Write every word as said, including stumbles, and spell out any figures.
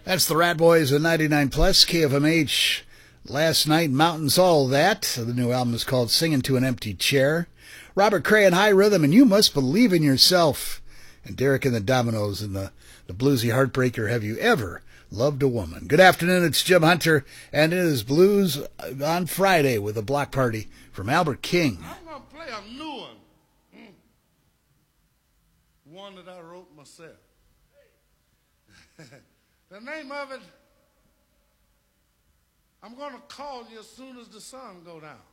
That's the Rat Boys of ninety-nine plus K F M H. Last Night, Mountains, All That. The new album is called Singing to an Empty Chair. Robert Cray and High Rhythm, and You Must Believe in Yourself. And Derek and the Dominoes and the, the Bluesy Heartbreaker, Have You Ever Loved a Woman? Good afternoon, it's Jim Hunter, and it is Blues on Friday with a block party from Albert King. I'm going to play a new one. Mm. One that I wrote myself. The name of it, I'm going to call you as soon as the sun go down.